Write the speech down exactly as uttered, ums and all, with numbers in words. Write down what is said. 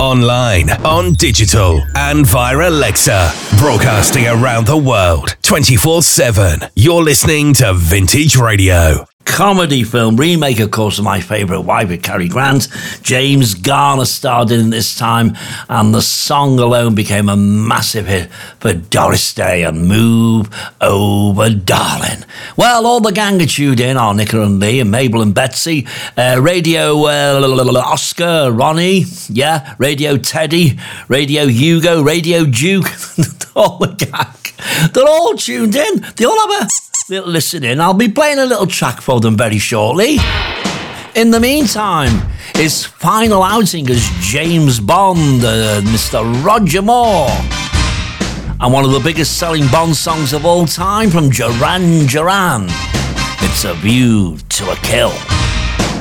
online, on digital, and via Alexa. Broadcasting around the world, twenty-four seven. You're listening to Vintage Radio. Comedy film remake, of course, of My Favourite Wife with Cary Grant. James Garner starred in it this time, and the song alone became a massive hit for Doris Day and Move Over Darling. Well, all the gang are tuned in are Nicola and Lee and Mabel and Betsy, uh, Radio uh, Oscar, Ronnie, yeah, Radio Teddy, Radio Hugo, Radio Duke, all the gang. They're all tuned in. They all have a little listen in. I'll be playing a little track for them very shortly. In the meantime, his final outing as James Bond, uh, Mister Roger Moore, and one of the biggest selling Bond songs of all time from Duran Duran. It's A View to a Kill.